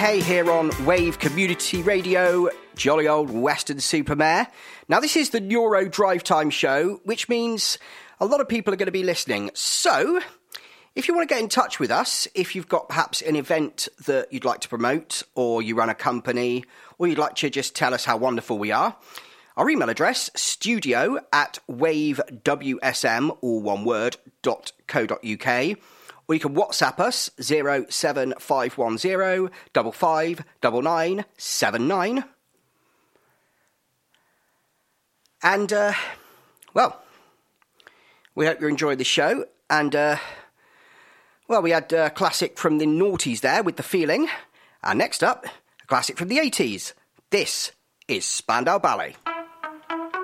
Hey, here on Wave Community Radio, jolly old Western Supermare. Now, this is the Neuro Drive Time show, which means a lot of people are going to be listening. So, if you want to get in touch with us, if you've got perhaps an event that you'd like to promote, or you run a company, or you'd like to just tell us how wonderful we are, our email address, studio@wavewsm, all one word, .co.uk. Or you can WhatsApp us, 07510 559979. And, well, we hope you're enjoying the show. And, well, we had a classic from the noughties there with The Feeling. And next up, a classic from the 80s. This is Spandau Ballet.